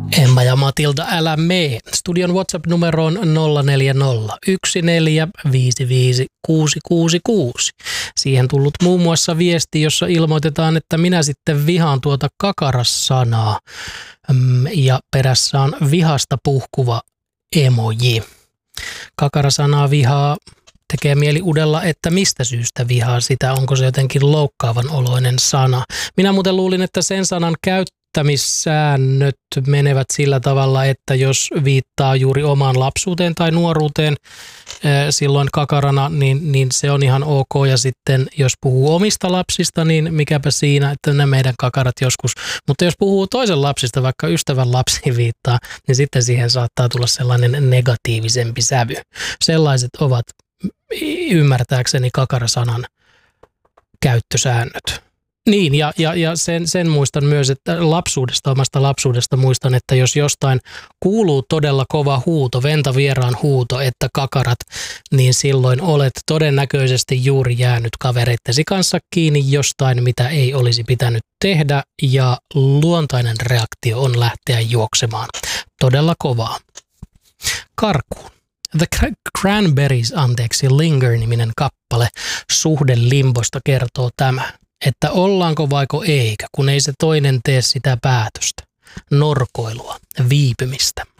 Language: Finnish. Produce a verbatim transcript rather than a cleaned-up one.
Emma ja Matilda, älä mee. Studion WhatsApp-numero on nolla neljä nolla yksi neljä viisi viisi kuusi kuusi kuusi. Siihen tullut muun muassa viesti, jossa ilmoitetaan, että minä sitten vihaan tuota kakara-sanaa. Ja perässä on vihasta puhkuva emoji. Kakara-sanaa vihaa tekee mieli udella, että mistä syystä vihaa sitä, onko se jotenkin loukkaavan oloinen sana. Minä muuten luulin, että sen sanan käyttämissäännöt menevät sillä tavalla, että jos viittaa juuri omaan lapsuuteen tai nuoruuteen silloin kakarana, niin, niin se on ihan ok. Ja sitten jos puhuu omista lapsista, niin mikäpä siinä, että ne meidän kakarat joskus. Mutta jos puhuu toisen lapsista, vaikka ystävän lapsiin viittaa, niin sitten siihen saattaa tulla sellainen negatiivisempi sävy. Sellaiset ovat ymmärtääkseni kakarasanan käyttösäännöt. Niin, ja, ja, ja sen, sen muistan myös, että lapsuudesta, omasta lapsuudesta muistan, että jos jostain kuuluu todella kova huuto, ventavieraan huuto, että kakarat, niin silloin olet todennäköisesti juuri jäänyt kavereittesi kanssa kiinni jostain, mitä ei olisi pitänyt tehdä, ja luontainen reaktio on lähteä juoksemaan. Todella kovaa. Karkuun. The Cranberries, anteeksi, Linger-niminen kappale Suhdelimbosta kertoo tämä, että ollaanko vaiko eikä, kun ei se toinen tee sitä päätöstä, norkoilua, viipymistä.